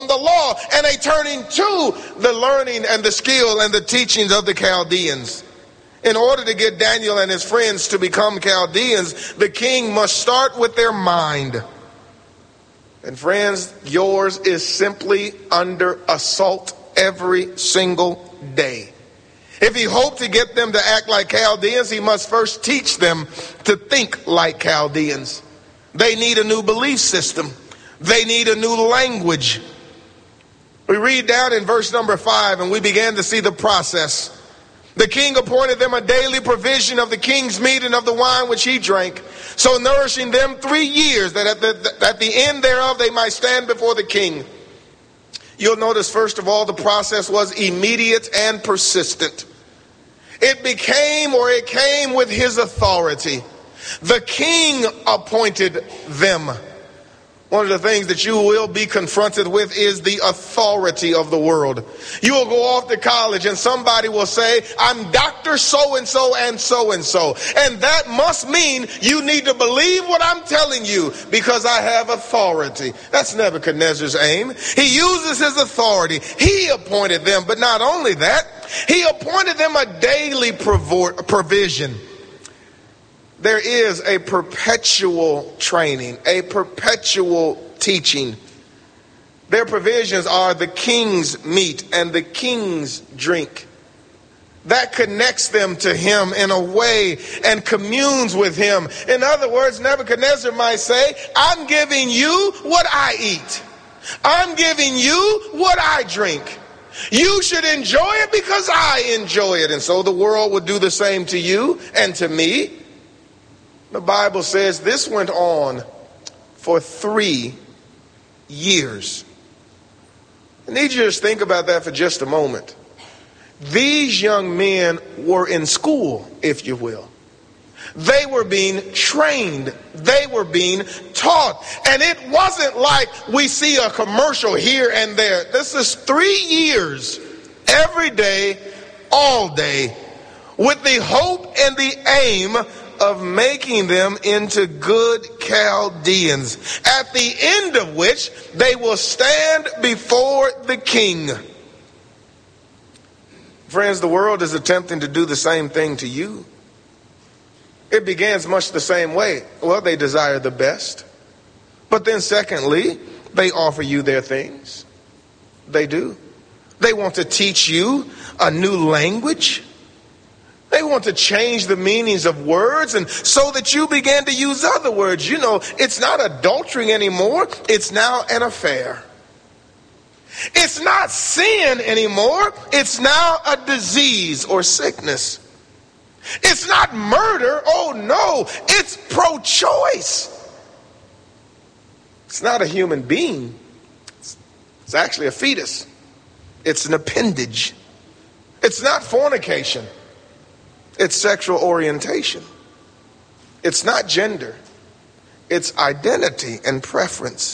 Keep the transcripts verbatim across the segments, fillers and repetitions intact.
the law and a turning to the learning and the skill and the teachings of the Chaldeans. In order to get Daniel and his friends to become Chaldeans, the king must start with their mind. And friends, yours is simply under assault every single day. If he hoped to get them to act like Chaldeans, he must first teach them to think like Chaldeans. They need a new belief system. They need a new language. We read down in verse number five, and we began to see the process. The king appointed them a daily provision of the king's meat and of the wine which he drank, so nourishing them three years, that at the, at the end thereof they might stand before the king. You'll notice, first of all, the process was immediate and persistent. It became, or it came with his authority. The king appointed them. One of the things that you will be confronted with is the authority of the world. You will go off to college and somebody will say, I'm Doctor So-and-so and so-and-so. And that must mean you need to believe what I'm telling you because I have authority. That's Nebuchadnezzar's aim. He uses his authority. He appointed them, but not only that, he appointed them a daily provision. There is a perpetual training, a perpetual teaching. Their provisions are the king's meat and the king's drink. That connects them to him in a way and communes with him. In other words, Nebuchadnezzar might say, I'm giving you what I eat. I'm giving you what I drink. You should enjoy it because I enjoy it. And so the world would do the same to you and to me. The Bible says this went on for three years. I need you to just think about that for just a moment. These young men were in school, if you will. They were being trained. They were being taught. And it wasn't like we see a commercial here and there. This is three years, every day, all day, with the hope and the aim of making them into good Chaldeans, at the end of which they will stand before the king. Friends, the world is attempting to do the same thing to you. It begins much the same way. Well, they desire the best. But then secondly, they offer you their things. They do. They want to teach you a new language. They want to change the meanings of words, and so that you begin to use other words. You know, it's not adultery anymore. It's now an affair. It's not sin anymore. It's now a disease or sickness. It's not murder. Oh no, it's pro-choice. It's not a human being. It's, it's actually a fetus. It's an appendage. It's not fornication. It's sexual orientation. It's not gender. It's identity and preference.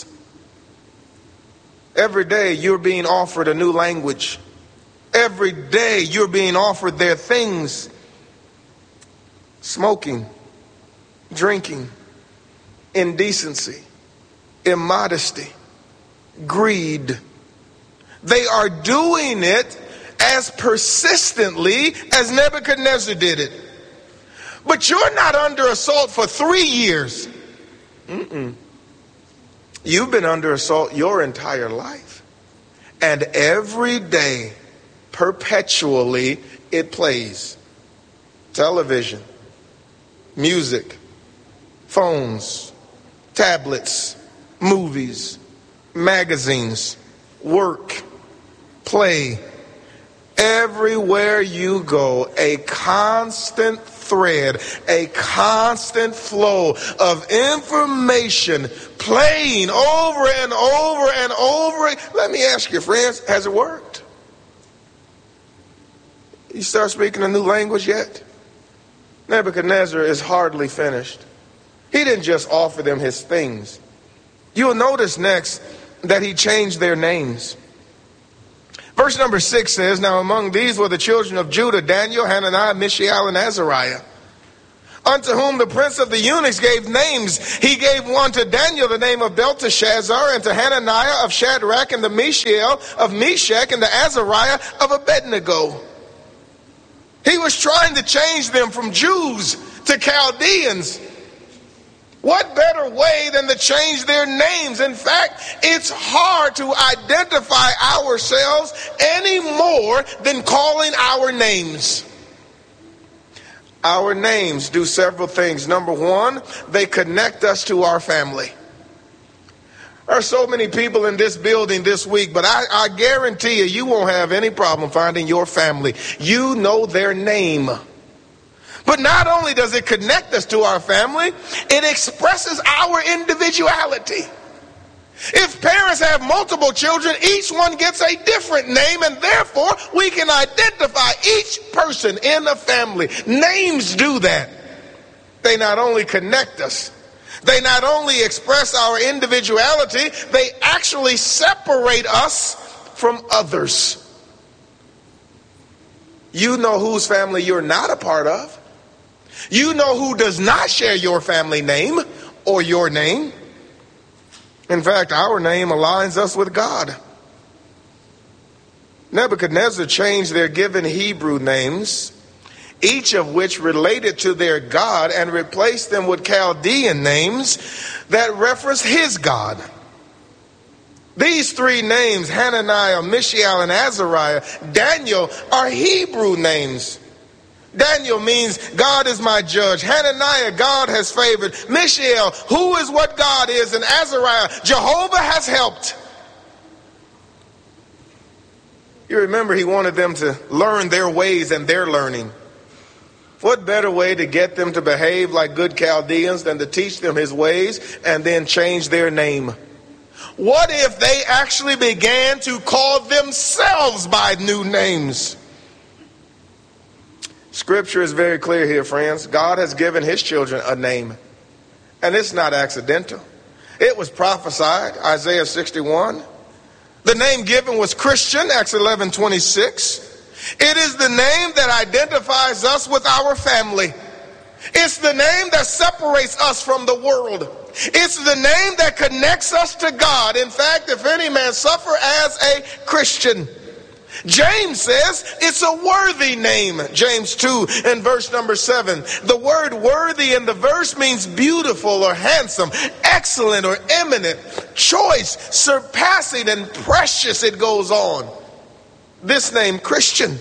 Every day you're being offered a new language. Every day you're being offered their things. Smoking, drinking, indecency, immodesty, greed. They are doing it as persistently as Nebuchadnezzar did it. But you're not under assault for three years. Mm-mm. You've been under assault your entire life. And every day, perpetually, it plays. Television, music, phones, tablets, movies, magazines, work, play. Everywhere you go, a constant thread, a constant flow of information playing over and over and over. Let me ask you, friends, has it worked? You start speaking a new language yet? Nebuchadnezzar is hardly finished. He didn't just offer them his things. You'll notice next that he changed their names. Verse number six says, now among these were the children of Judah, Daniel, Hananiah, Mishael, and Azariah. unto whom the prince of the eunuchs gave names. He gave one to Daniel the name of Belteshazzar, and to Hananiah of Shadrach, and to Mishael of Meshach, and to Azariah of Abednego. He was trying to change them from Jews to Chaldeans. What better way than to change their names? In fact, it's hard to identify ourselves any more than calling our names. Our names do several things. Number one, they connect us to our family. There are so many people in this building this week, but I, I guarantee you, you won't have any problem finding your family. You know their name. But not only does it connect us to our family, it expresses our individuality. If parents have multiple children, each one gets a different name, and therefore we can identify each person in the family. Names do that. They not only connect us, they not only express our individuality, they actually separate us from others. You know whose family you're not a part of. You know who does not share your family name or your name. In fact, our name aligns us with God. Nebuchadnezzar changed their given Hebrew names, each of which related to their God, and replaced them with Chaldean names that reference his God. These three names, Hananiah, Mishael, and Azariah, Daniel, are Hebrew names. Daniel means God is my judge. Hananiah, God has favored. Mishael, who is what God is. And Azariah, Jehovah has helped. You remember he wanted them to learn their ways and their learning. What better way to get them to behave like good Chaldeans than to teach them his ways and then change their name? What if they actually began to call themselves by new names? Scripture is very clear here, friends. God has given his children a name. And it's not accidental. It was prophesied, Isaiah sixty-one. The name given was Christian, Acts eleven twenty-six. It is the name that identifies us with our family. It's the name that separates us from the world. It's the name that connects us to God. In fact, if any man suffer as a Christian, James says it's a worthy name. James two and verse number seven. The word worthy in the verse means beautiful or handsome, excellent or eminent, choice, surpassing, and precious. It goes on. This name, Christian.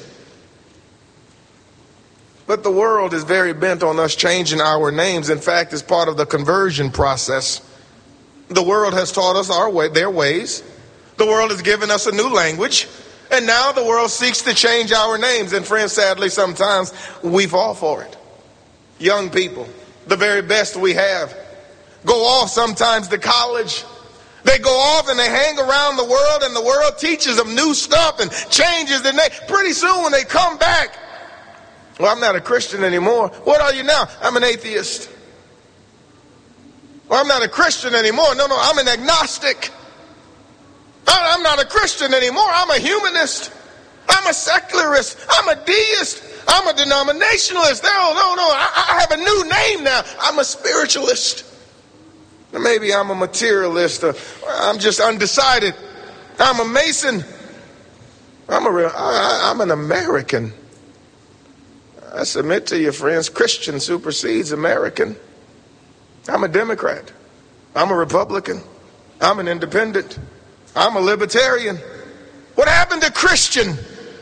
But the world is very bent on us changing our names. In fact, it's part of the conversion process. The world has taught us our way, their ways. The world has given us a new language. And now the world seeks to change our names. And friends, sadly, sometimes we fall for it. Young people, the very best we have, go off sometimes to college. They go off and they hang around the world, and the world teaches them new stuff and changes their name. Pretty soon when they come back, well, I'm not a Christian anymore. What are you now? I'm an atheist. Well, I'm not a Christian anymore. No, no, I'm an agnostic. I'm not a Christian anymore. I'm a humanist. I'm a secularist. I'm a deist. I'm a denominationalist. No, no, no. I, I have a new name now. I'm a spiritualist. Maybe I'm a materialist. Or I'm just undecided. I'm a Mason. I'm a real, I, I'm an American. I submit to you, friends, Christian supersedes American. I'm a Democrat. I'm a Republican. I'm an independent. I'm a libertarian. What happened to Christian?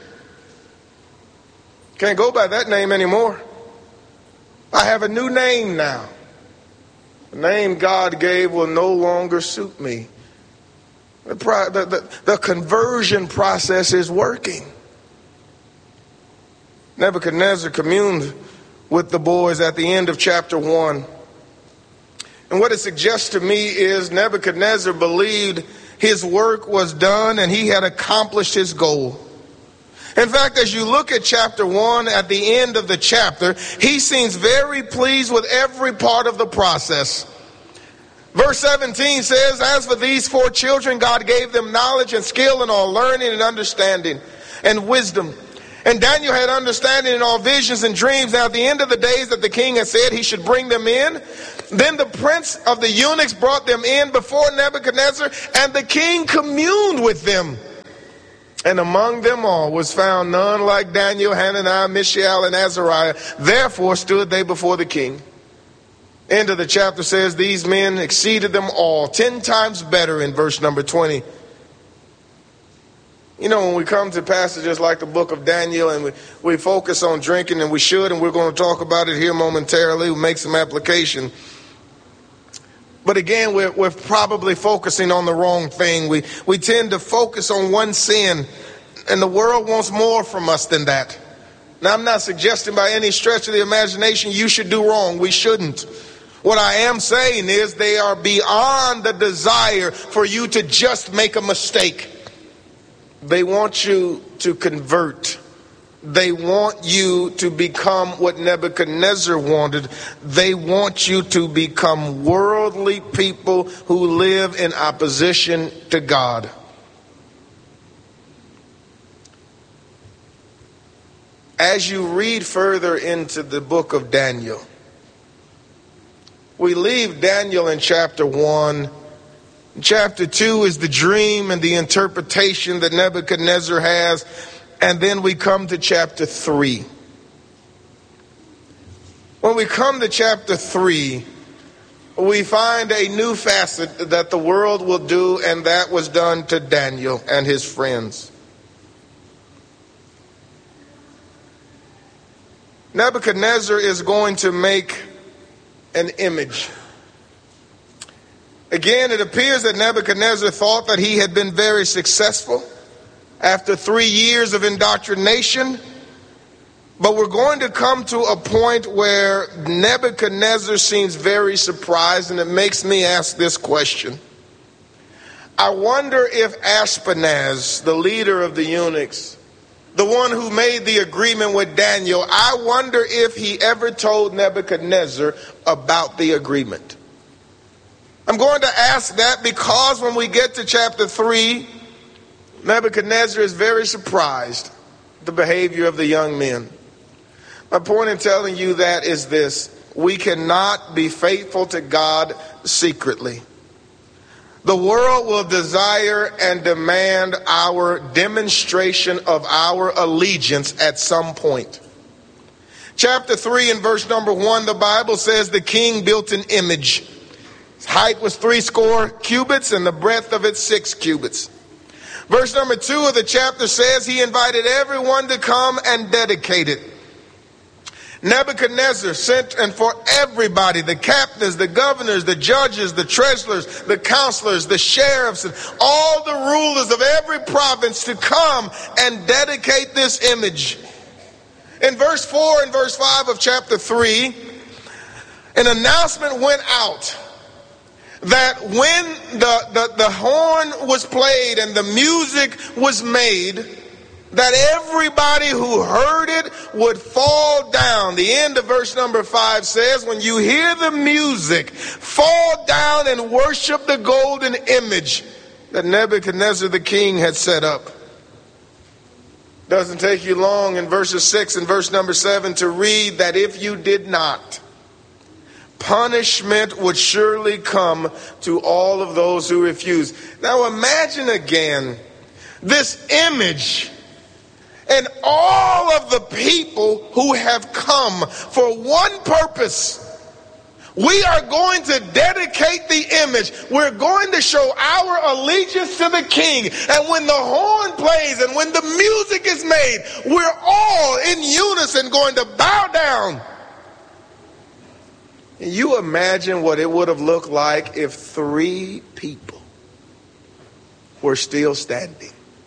Can't go by that name anymore. I have a new name now. The name God gave will no longer suit me. The, the, the, the conversion process is working. Nebuchadnezzar communed with the boys at the end of chapter one. And what it suggests to me is Nebuchadnezzar believed his work was done and he had accomplished his goal. In fact, as you look at chapter one, at the end of the chapter, he seems very pleased with every part of the process. Verse seventeen says, as for these four children, God gave them knowledge and skill and all learning and understanding and wisdom. And Daniel had understanding in all visions and dreams. Now at the end of the days that the king had said he should bring them in, then the prince of the eunuchs brought them in before Nebuchadnezzar, and the king communed with them. And among them all was found none like Daniel, Hananiah, Mishael, and Azariah. Therefore stood they before the king. End of the chapter says these men exceeded them all, ten times better in verse number twenty. You know, when we come to passages like the book of Daniel and we, we focus on drinking, and we should, and we're going to talk about it here momentarily, we'll make some application. But again, we're, we're probably focusing on the wrong thing. We, we tend to focus on one sin, and the world wants more from us than that. Now, I'm not suggesting by any stretch of the imagination you should do wrong. We shouldn't. What I am saying is they are beyond the desire for you to just make a mistake. They want you to convert. They want you to become what Nebuchadnezzar wanted. They want you to become worldly people who live in opposition to God. As you read further into the book of Daniel, we leave Daniel in chapter one. Chapter two is the dream and the interpretation that Nebuchadnezzar has. And then we come to chapter three. When we come to chapter three, we find a new facet that the world will do, and that was done to Daniel and his friends. Nebuchadnezzar is going to make an image. Again, it appears that Nebuchadnezzar thought that he had been very successful after three years of indoctrination. But we're going to come to a point where Nebuchadnezzar seems very surprised, and it makes me ask this question. I wonder if Ashpenaz, the leader of the eunuchs, the one who made the agreement with Daniel, I wonder if he ever told Nebuchadnezzar about the agreement. I'm going to ask that because when we get to chapter three, Nebuchadnezzar is very surprised at the behavior of the young men. My point in telling you that is this: we cannot be faithful to God secretly. The world will desire and demand our demonstration of our allegiance at some point. Chapter three and verse number one, the Bible says the king built an image. Its height was three score cubits and the breadth of it six cubits. Verse number two of the chapter says he invited everyone to come and dedicate it. Nebuchadnezzar sent and for everybody, the captains, the governors, the judges, the treasurers, the counselors, the sheriffs, and all the rulers of every province to come and dedicate this image. In verse four and verse five of chapter three, an announcement went out that when the, the, the horn was played and the music was made, that everybody who heard it would fall down. The end of verse number five says, when you hear the music, fall down and worship the golden image that Nebuchadnezzar the king had set up. Doesn't take you long in verses six and verse number seven to read that if you did not, punishment would surely come to all of those who refuse. Now imagine again this image and all of the people who have come for one purpose. We are going to dedicate the image. We're going to show our allegiance to the king. And when the horn plays and when the music is made, we're all in unison going to bow down. Can you imagine what it would have looked like if three people were still standing?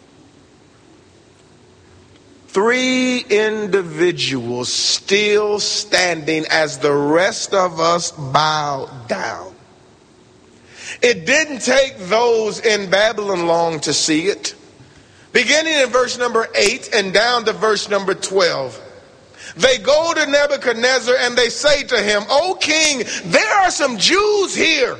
Three individuals still standing as the rest of us bow down. It didn't take those in Babylon long to see it. Beginning in verse number eight and down to verse number twelve. They go to Nebuchadnezzar and they say to him, "O king, there are some Jews here.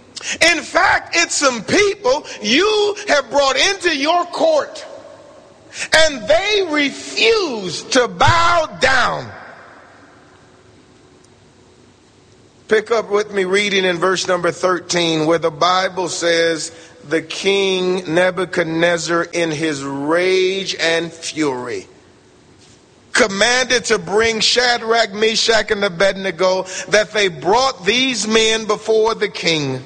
In fact, it's some people you have brought into your court. and they refused to bow down. Pick up with me reading in verse number thirteen, where the Bible says, the king Nebuchadnezzar in his rage and fury commanded to bring Shadrach, Meshach, and Abednego, that they brought these men before the king.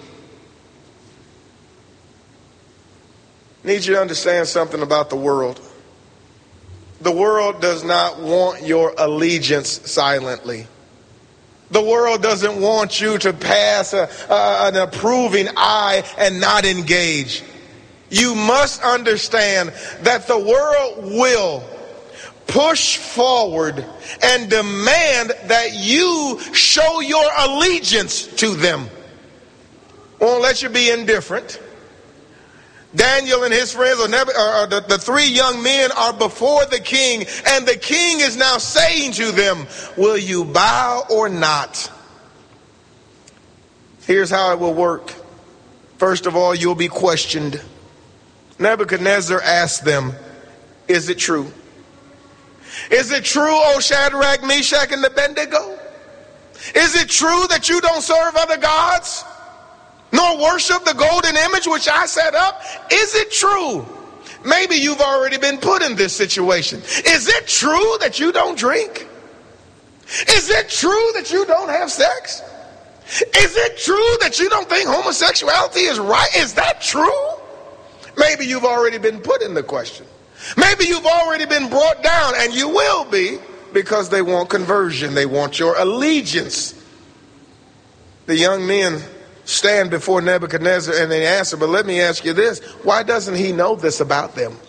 I need you to understand something about the world. The world does not want your allegiance silently. The world doesn't want you to pass a, a, an approving eye and not engage. You must understand that the world will push forward and demand that you show your allegiance to them. Won't let you be indifferent. Daniel and his friends, or, never, or the, the three young men, are before the king, and the king is now saying to them, will you bow or not? Here's how it will work. First of all, you'll be questioned. Nebuchadnezzar asked them, is it true? Is it true, O Shadrach, Meshach, and Abednego? Is it true that you don't serve other gods, nor worship the golden image which I set up? Is it true? Maybe you've already been put in this situation. Is it true that you don't drink? Is it true that you don't have sex? Is it true that you don't think homosexuality is right? Is that true? Maybe you've already been put in the question. Maybe you've already been brought down, and you will be, because they want conversion. They want your allegiance. The young men stand before Nebuchadnezzar and they answer, but let me ask you this. Why doesn't he know this about them?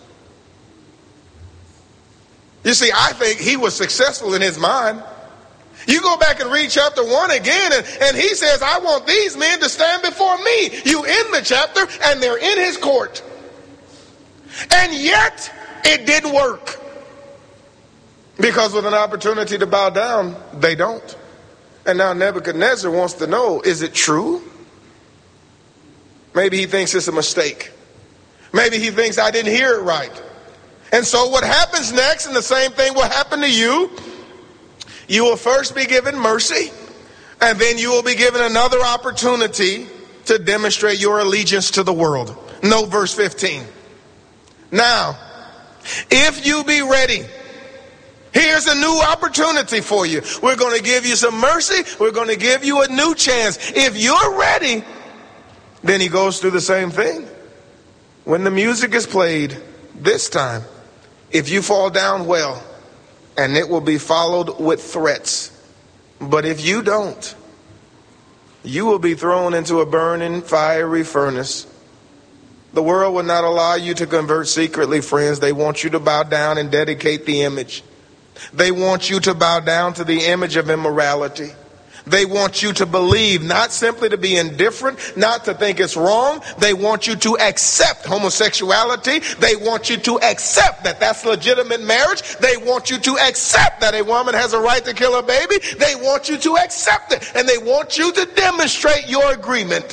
You see, I think he was successful in his mind. You go back and read chapter one again, and, and he says, I want these men to stand before me. You end the chapter, and they're in his court. And yet, it didn't work. Because with an opportunity to bow down, they don't. And now Nebuchadnezzar wants to know, is it true? Maybe he thinks it's a mistake. Maybe he thinks I didn't hear it right. And so what happens next, and the same thing will happen to you, you will first be given mercy, and then you will be given another opportunity to demonstrate your allegiance to the world. Note verse fifteen. Now, if you be ready, here's a new opportunity for you. We're going to give you some mercy. We're going to give you a new chance. If you're ready, then he goes through the same thing. When the music is played, this time, if you fall down, well, and it will be followed with threats. But if you don't, you will be thrown into a burning, fiery furnace. The world will not allow you to convert secretly, friends. They want you to bow down and dedicate the image. They want you to bow down to the image of immorality. They want you to believe, not simply to be indifferent, not to think it's wrong. They want you to accept homosexuality. They want you to accept that that's legitimate marriage. They want you to accept that a woman has a right to kill a baby. They want you to accept it, and they want you to demonstrate your agreement.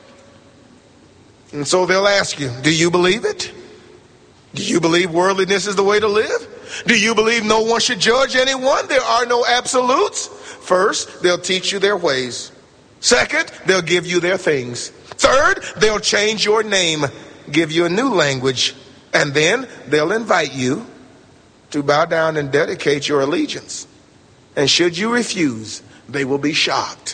And so they'll ask you, do you believe it? Do you believe worldliness is the way to live? Do you believe no one should judge anyone? There are no absolutes. First, they'll teach you their ways. Second, they'll give you their things. Third, they'll change your name, give you a new language. And then they'll invite you to bow down and dedicate your allegiance. And should you refuse, they will be shocked.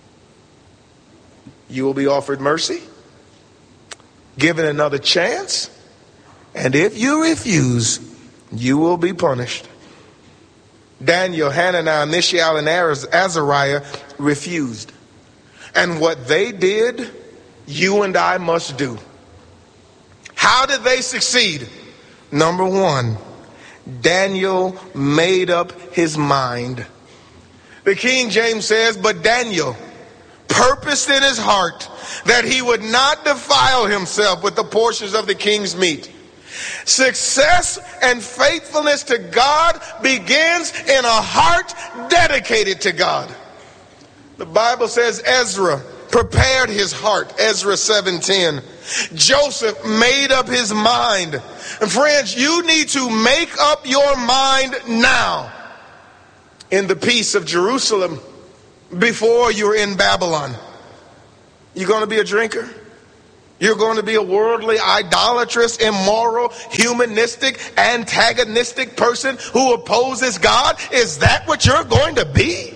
You will be offered mercy, given another chance, and if you refuse, you will be punished. Daniel, Hananiah, Mishael, and Azariah refused. And what they did, you and I must do. How did they succeed? Number one, Daniel made up his mind. The King James says, but Daniel purposed in his heart that he would not defile himself with the portions of the king's meat. Success and faithfulness to God begins in a heart dedicated to God. The Bible says Ezra prepared his heart, Ezra seven ten, Joseph made up his mind. And friends, you need to make up your mind now in the peace of Jerusalem before you're in Babylon. You're going to be a drinker? You're going to be a worldly, idolatrous, immoral, humanistic, antagonistic person who opposes God? Is that what you're going to be?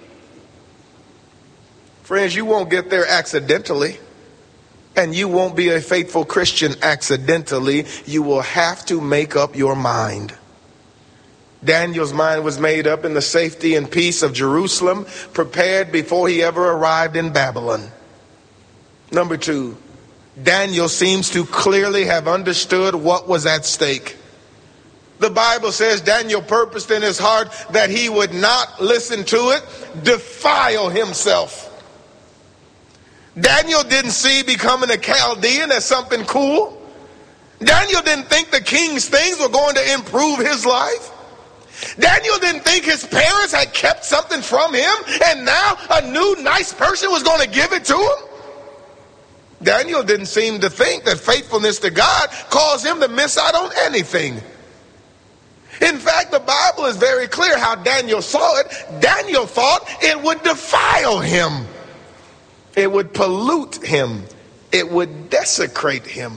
Friends, you won't get there accidentally. And you won't be a faithful Christian accidentally. You will have to make up your mind. Daniel's mind was made up in the safety and peace of Jerusalem, prepared before he ever arrived in Babylon. Number two, Daniel seems to clearly have understood what was at stake. The Bible says Daniel purposed in his heart that he would not listen to it, defile himself. Daniel didn't see becoming a Chaldean as something cool. Daniel didn't think the king's things were going to improve his life. Daniel didn't think his parents had kept something from him and now a new nice person was going to give it to him. Daniel didn't seem to think that faithfulness to God caused him to miss out on anything. In fact, the Bible is very clear how Daniel saw it. Daniel thought it would defile him. It would pollute him. It would desecrate him.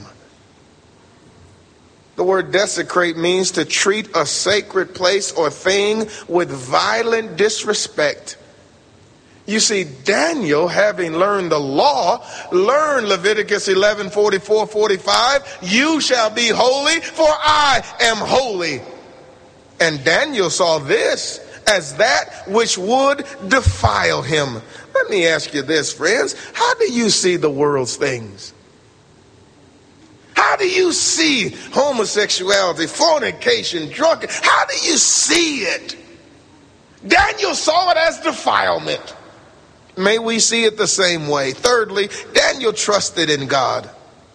The word desecrate means to treat a sacred place or thing with violent disrespect. You see, Daniel, having learned the law, learned Leviticus eleven, forty-four, forty-five, you shall be holy, for I am holy. And Daniel saw this as that which would defile him. Let me ask you this, friends. How do you see the world's things? How do you see homosexuality, fornication, drunkenness? How do you see it? Daniel saw it as defilement. May we see it the same way. Thirdly, Daniel trusted in God.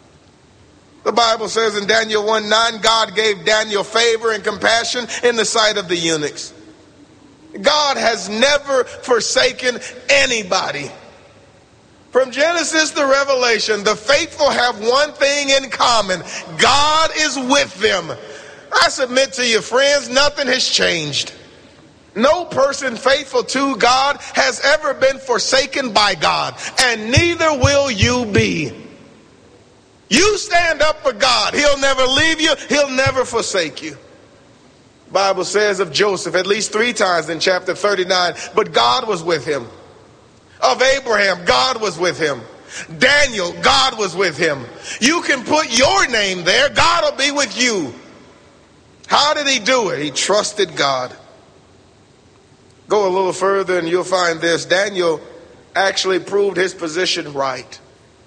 The Bible says in Daniel one nine, God gave Daniel favor and compassion in the sight of the eunuchs. God has never forsaken anybody. From Genesis to Revelation, the faithful have one thing in common. God is with them. I submit to you, friends, nothing has changed. No person faithful to God has ever been forsaken by God, and neither will you be. You stand up for God. He'll never leave you. He'll never forsake you. The Bible says of Joseph at least three times in chapter thirty-nine, but God was with him. Of Abraham, God was with him. Daniel, God was with him. You can put your name there. God will be with you. How did he do it? He trusted God. Go a little further and you'll find this. Daniel actually proved his position right.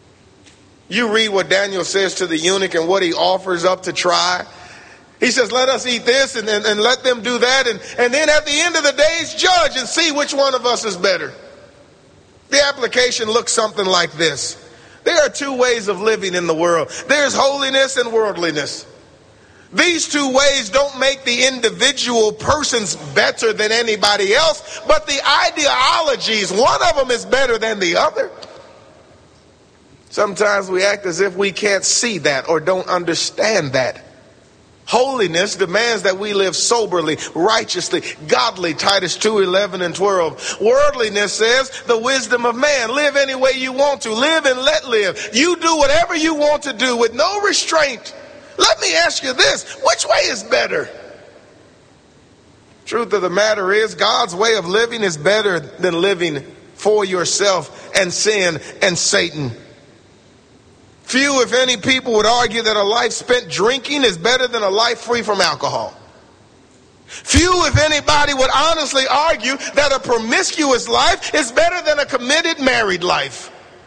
You read what Daniel says to the eunuch and what he offers up to try. He says, let us eat this and, and, and let them do that. And, and then at the end of the days, judge and see which one of us is better. The application looks something like this. There are two ways of living in the world. There's holiness and worldliness. These two ways don't make the individual persons better than anybody else, but the ideologies, one of them is better than the other. Sometimes we act as if we can't see that or don't understand that. Holiness demands that we live soberly, righteously, godly, Titus two, eleven and twelve. Worldliness says the wisdom of man. Live any way you want to. Live and let live. You do whatever you want to do with no restraint. Let me ask you this. Which way is better? Truth of the matter is, God's way of living is better than living for yourself and sin and Satan. Few, if any, people would argue that a life spent drinking is better than a life free from alcohol. Few, if anybody, would honestly argue that a promiscuous life is better than a committed married life.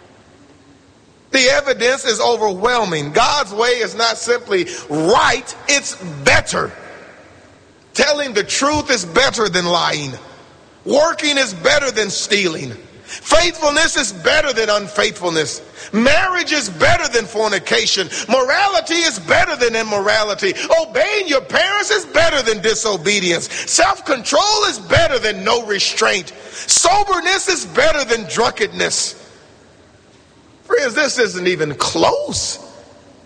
The evidence is overwhelming. God's way is not simply right, it's better. Telling the truth is better than lying. Working is better than stealing. Faithfulness is better than unfaithfulness. Marriage is better than fornication. Morality is better than immorality. Obeying your parents is better than disobedience. Self-control is better than no restraint. Soberness is better than drunkenness. Friends, this isn't even close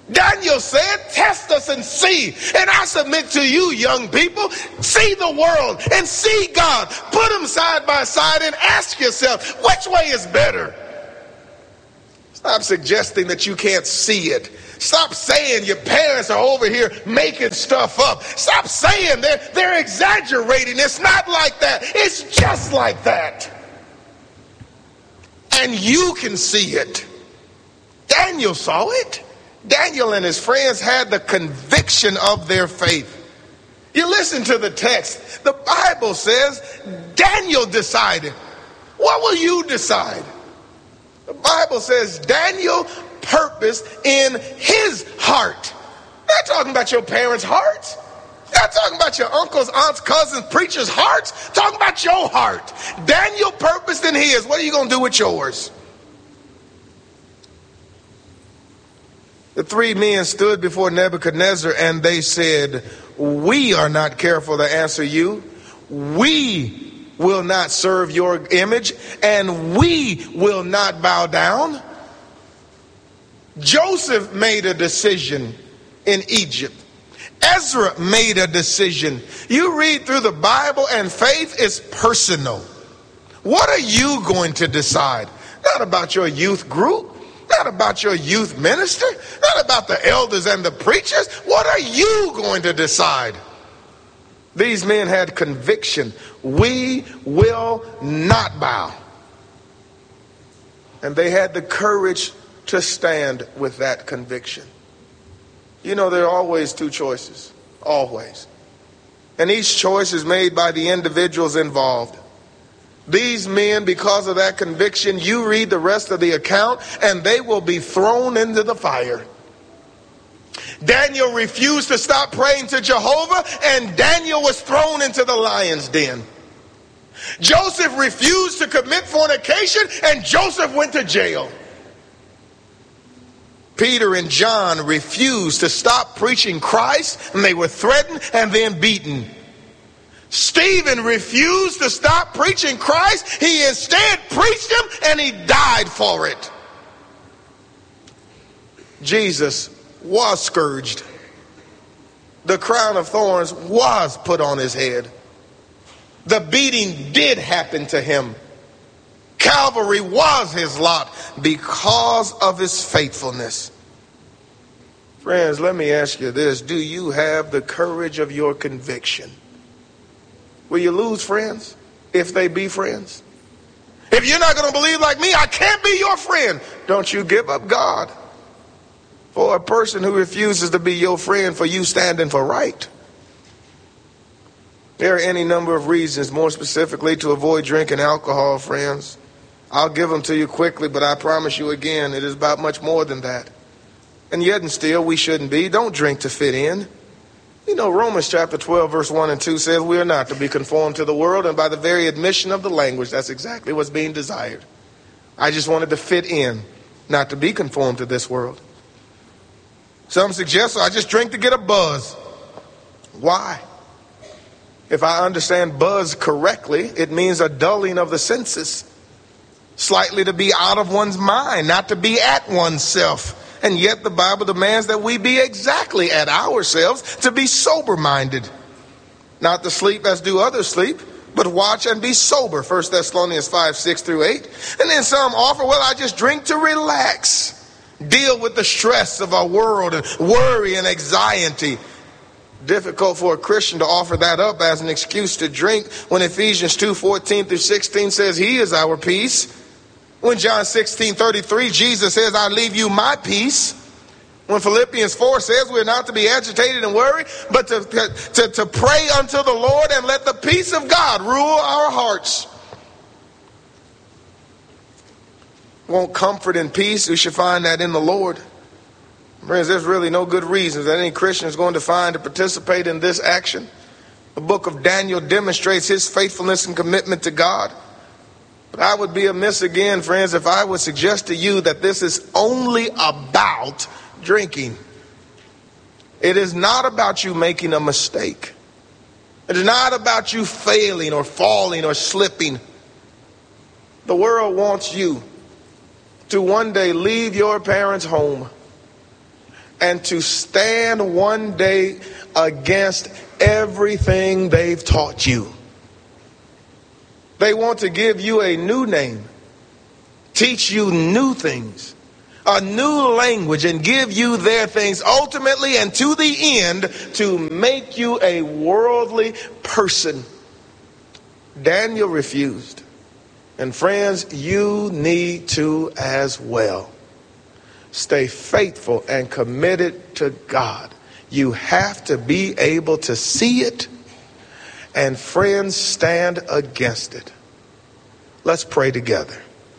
Daniel said, test us and see. And I submit to you, young people, see the world and see God. Put them side by side and ask yourself, which way is better? Stop suggesting that you can't see it. Stop saying your parents are over here making stuff up. Stop saying they're, they're exaggerating. It's not like that. It's just like that. And you can see it. Daniel saw it. Daniel and his friends had the conviction of their faith. You listen to the text. The Bible says Daniel decided. What will you decide? The Bible says Daniel purposed in his heart. Not talking about your parents' hearts. Not talking about your uncles, aunts, cousins, preachers' hearts. Talking about your heart. Daniel purposed in his. What are you going to do with yours? The three men stood before Nebuchadnezzar and they said, we are not careful to answer you. We will not serve your image and we will not bow down. Joseph made a decision in Egypt. Ezra made a decision. You read through the Bible and faith is personal. What are you going to decide? Not about your youth group. Not about your youth minister, not about the elders and the preachers. What are you going to decide? These men had conviction. We will not bow. And they had the courage to stand with that conviction. You know, there are always two choices, always. And each choice is made by the individuals involved. These men, because of that conviction, you read the rest of the account, and they will be thrown into the fire. Daniel refused to stop praying to Jehovah, and Daniel was thrown into the lion's den. Joseph refused to commit fornication, and Joseph went to jail. Peter and John refused to stop preaching Christ, and they were threatened and then beaten. Stephen refused to stop preaching Christ. He instead preached him and he died for it. Jesus was scourged. The crown of thorns was put on his head. The beating did happen to him. Calvary was his lot because of his faithfulness. Friends, let me ask you this. Do you have the courage of your conviction? Will you lose friends if they be friends? If you're not going to believe like me, I can't be your friend. Don't you give up God for a person who refuses to be your friend for you standing for right. There are any number of reasons, more specifically to avoid drinking alcohol, friends. I'll give them to you quickly, but I promise you again, it is about much more than that. And yet and still, we shouldn't be. Don't drink to fit in. You know, Romans chapter twelve, verse one and two says we are not to be conformed to the world, and by the very admission of the language, that's exactly what's being desired. I just wanted to fit in, not to be conformed to this world. Some suggest I just drink to get a buzz. Why? If I understand buzz correctly, it means a dulling of the senses. Slightly to be out of one's mind, not to be at oneself. And yet the Bible demands that we be exactly at ourselves, to be sober-minded. Not to sleep as do others sleep, but watch and be sober. First Thessalonians five, six through eight. And then some offer, well, I just drink to relax. Deal with the stress of our world and worry and anxiety. Difficult for a Christian to offer that up as an excuse to drink when Ephesians two, fourteen through sixteen says he is our peace. When John sixteen, thirty-three, Jesus says, I leave you my peace. When Philippians four says we're not to be agitated and worried, but to, to, to pray unto the Lord and let the peace of God rule our hearts. Want comfort and peace? We should find that in the Lord. Friends, there's really no good reasons that any Christian is going to find to participate in this action. The book of Daniel demonstrates his faithfulness and commitment to God. But I would be amiss again, friends, if I would suggest to you that this is only about drinking. It is not about you making a mistake. It is not about you failing or falling or slipping. The world wants you to one day leave your parents' home and to stand one day against everything they've taught you. They want to give you a new name, teach you new things, a new language, and give you their things, ultimately and to the end, to make you a worldly person. Daniel refused. And friends, you need to as well. Stay faithful and committed to God. You have to be able to see it, and friends, stand against it. Let's pray together.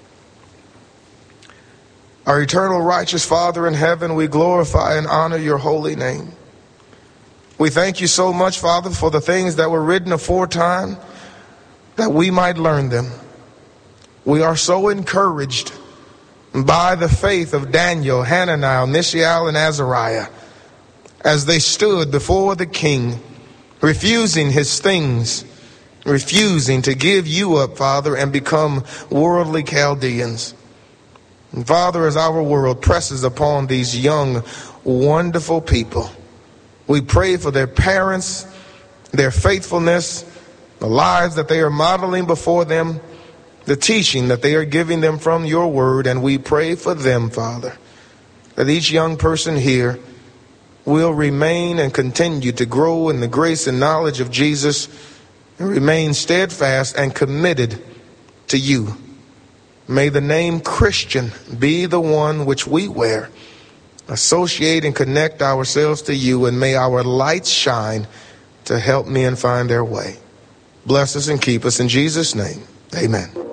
Our eternal righteous Father in heaven, we glorify and honor your holy name. We thank you so much, Father, for the things that were written aforetime, that we might learn them. We are so encouraged by the faith of Daniel, Hananiah, Mishael, and Azariah, as they stood before the king, refusing his things, refusing to give you up, Father, and become worldly Chaldeans. And Father, as our world presses upon these young, wonderful people, we pray for their parents, their faithfulness, the lives that they are modeling before them, the teaching that they are giving them from your word, and we pray for them, Father, that each young person here will remain and continue to grow in the grace and knowledge of Jesus and remain steadfast and committed to you. May the name Christian be the one which we wear, associate and connect ourselves to you, and may our lights shine to help men find their way. Bless us and keep us in Jesus' name. Amen.